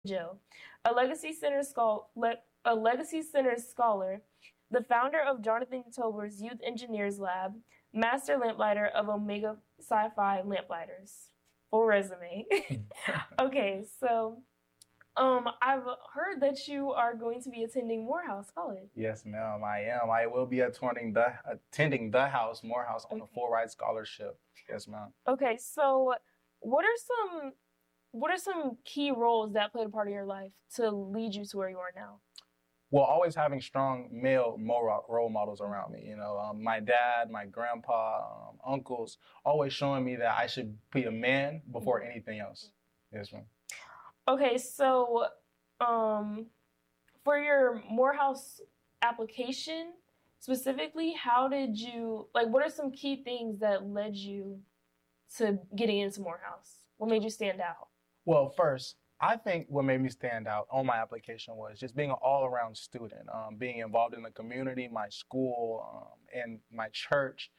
Jill, a a Legacy Center scholar, the founder of Jonathan Tober's Youth Engineers Lab, master lamplighter of Omega Sci-Fi Lamplighters. Full resume. Okay, so I've heard that you are going to be attending Morehouse College. Yes, ma'am, I am. I will be attending the House Morehouse on a Okay. full ride scholarship. Yes, ma'am. Okay, so what are some what are some key roles that played a part of your life to lead you to where you are now? Well, always having strong male role models around me. My dad, my grandpa, uncles, always showing me that I should be a man before anything else. Yes, ma'am. Okay, so um, for your Morehouse application specifically, how did you like? What are some key things that led you to getting into Morehouse? What made you stand out? Well, first, I think what made me stand out on my application was just being an all-around student, being involved in the community, my school, and my church,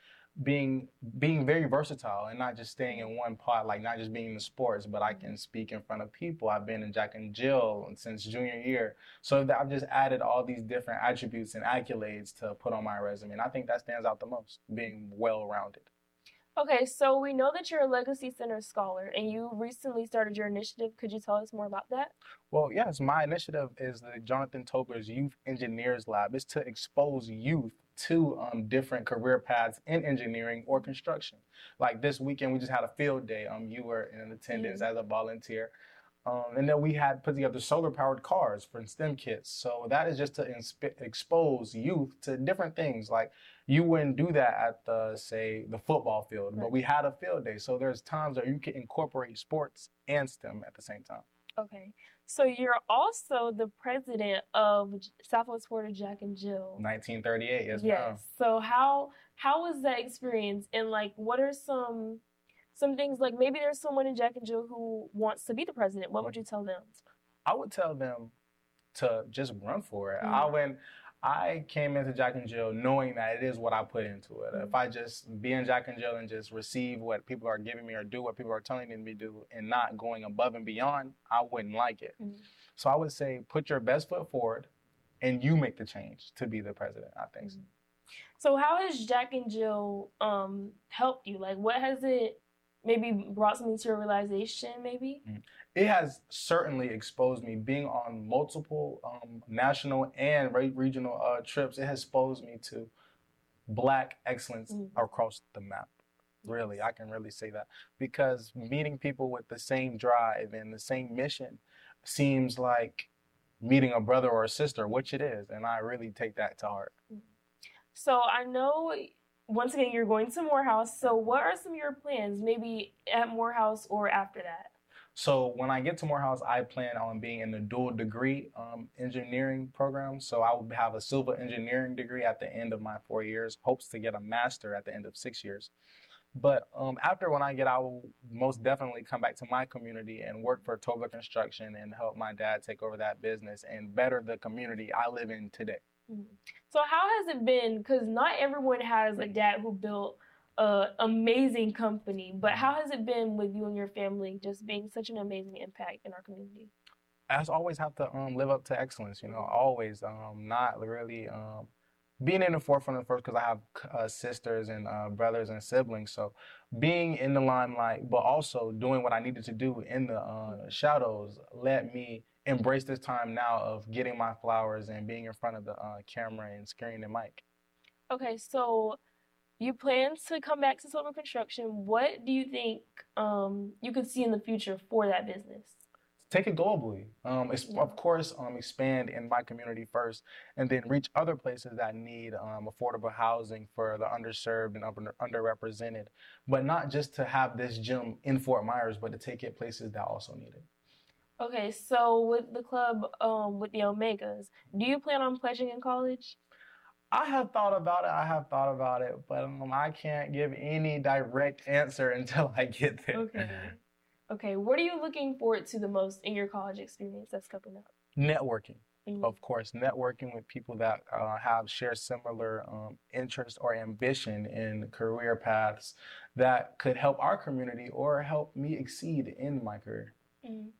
being very versatile and not just staying in one pot, like not just being in the sports, but I can speak in front of people. I've been in Jack and Jill since junior year, so that I've just added all these different attributes and accolades to put on my resume, and I think that stands out the most, being well-rounded. Okay, so we know that you're a Legacy Center scholar and you recently started your initiative. Could you tell us more about that? Well, yes, my initiative is the Jonathan Tobler's Youth Engineers Lab. It's to expose youth to different career paths in engineering or construction. Like this weekend, we just had a field day. You were in attendance as a volunteer. And then we had put together solar powered cars for STEM kits. So that is just to expose youth to different things. Like you wouldn't do that at say, the football field, but Right. we had a field day. So there's times where you can incorporate sports and STEM at the same time. Okay. So you're also the president of Southwest Florida Jack and Jill. 1938, yes, ma'am. Yes. So how was that experience and like what are some things like maybe there's someone in Jack and Jill who wants to be the president. What would you tell them? I would tell them to just run for it. Mm. I came into Jack and Jill knowing that it is what I put into it. If I just be in Jack and Jill and just receive what people are giving me or do what people are telling me to do and not going above and beyond, I wouldn't like it. Mm. So I would say put your best foot forward and you make the change to be the president, I think. So how has Jack and Jill helped you? Like what has it maybe brought something to your realization maybe? It has certainly exposed me being on multiple national and regional trips. It has exposed me to Black excellence across the map. Really, I can really say that because meeting people with the same drive and the same mission seems like meeting a brother or a sister, which it is, and I really take that to heart. So I know once again you're going to Morehouse. So what are some of your plans maybe at Morehouse or after that? So when I get to Morehouse, I plan on being in the dual degree engineering program. So I will have a civil engineering degree at the end of my 4 years, hopes to get a master at the end of 6 years. But after when I get, I will most definitely come back to my community and work for Tobler Construction and help my dad take over that business and better the community I live in today. So how has it been? Because not everyone has a dad who built an amazing company, but how has it been with you and your family just being such an amazing impact in our community? I just always have to live up to excellence, always not really being in the forefront of first because I have sisters and brothers and siblings. So being in the limelight, but also doing what I needed to do in the shadows, let me embrace this time now of getting my flowers and being in front of the camera and screen the mic. Okay, so you plan to come back to Silver Construction. What do you think you could see in the future for that business? Take it globally. Of course, expand in my community first, and then reach other places that need affordable housing for the underserved and underrepresented. But not just to have this gym in Fort Myers, but to take it places that also need it. Okay, so with the club, with the Omegas, do you plan on pledging in college? I have thought about it. I have thought about it, but I can't give any direct answer until I get there. Okay. Okay, what are you looking forward to the most in your college experience that's coming up? Networking. Of course, networking with people that have share similar interests or ambition in career paths that could help our community or help me exceed in my career.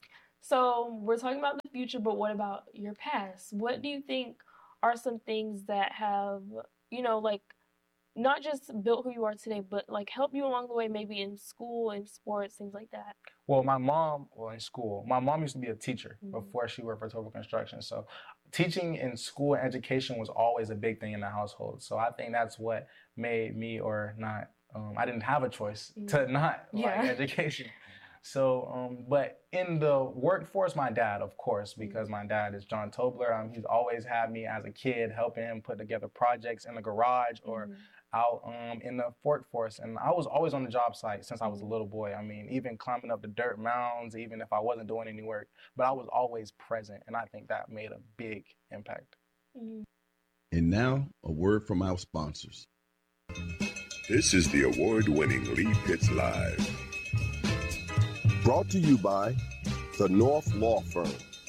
So we're talking about the future, but what about your past? What do you think are some things that have, like not just built who you are today, but like help you along the way, maybe in school and sports, things like that? Well, in school, my mom used to be a teacher before she worked for Total Construction. So teaching in school and education was always a big thing in the household. So I think that's what made me or not, I didn't have a choice to not like education. So, but in the workforce, my dad, of course, because my dad is John Tobler. He's always had me as a kid helping him put together projects in the garage or out in the workforce. And I was always on the job site since I was a little boy. I mean, even climbing up the dirt mounds, even if I wasn't doing any work, but I was always present. And I think that made a big impact. And now, a word from our sponsors. This is the award-winning Lee Pitts Live. Brought to you by the North Law Firm,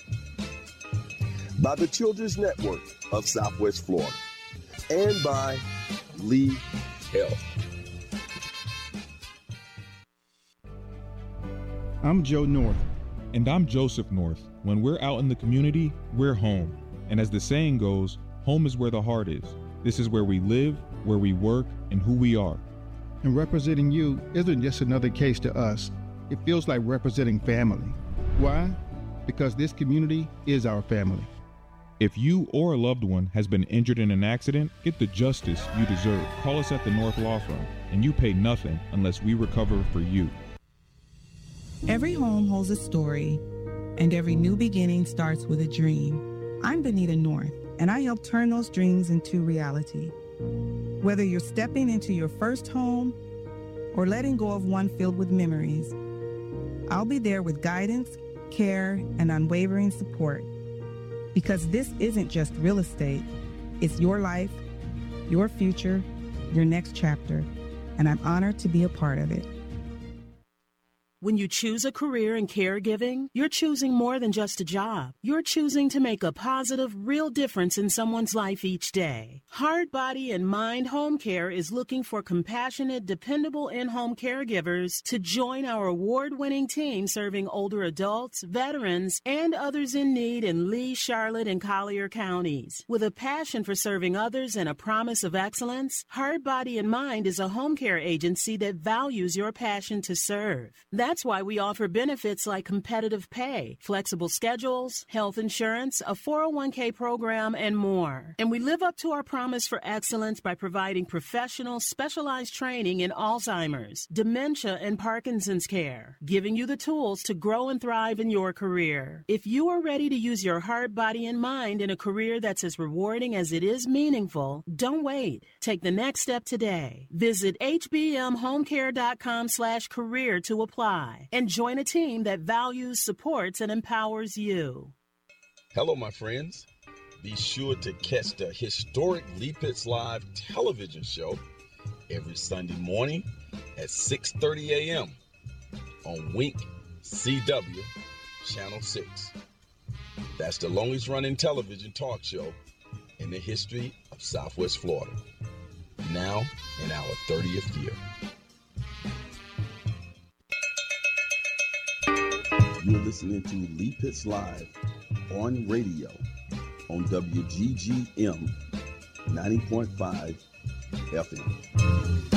by the Children's Network of Southwest Florida, and by Lee Health. I'm Joe North. And I'm Joseph North. When we're out in the community, we're home. And as the saying goes, home is where the heart is. This is where we live, where we work, and who we are. And representing you isn't just another case to us. It feels like representing family. Why? Because this community is our family. If you or a loved one has been injured in an accident, get the justice you deserve. Call us at the North Law Firm, and you pay nothing unless we recover for you. Every home holds a story, and every new beginning starts with a dream. I'm Benita North, and I help turn those dreams into reality. Whether you're stepping into your first home or letting go of one filled with memories, I'll be there with guidance, care, and unwavering support. Because this isn't just real estate, it's your life, your future, your next chapter, and I'm honored to be a part of it. When you choose a career in caregiving, you're choosing more than just a job. You're choosing to make a positive, real difference in someone's life each day. Heart, Body, and Mind Home Care is looking for compassionate, dependable in-home caregivers to join our award-winning team serving older adults, veterans, and others in need in Lee, Charlotte, and Collier counties. With a passion for serving others and a promise of excellence, Heart, Body, and Mind is a home care agency that values your passion to serve. That's why we offer benefits like competitive pay, flexible schedules, health insurance, a 401k program, and more. And we live up to our promise for excellence by providing professional, specialized training in Alzheimer's, dementia, and Parkinson's care, giving you the tools to grow and thrive in your career. If you are ready to use your heart, body, and mind in a career that's as rewarding as it is meaningful, don't wait. Take the next step today. Visit hbmhomecare.com/career to apply and join a team that values, supports, and empowers you. Hello, my friends. Be sure to catch the historic Lee Pitts Live television show every Sunday morning at 6:30 a.m. on Wink CW Channel 6. That's the longest running television talk show in the history of Southwest Florida. Now in our 30th year. You're listening to Lee Pitts Live on radio on WGGM 90.5 FM.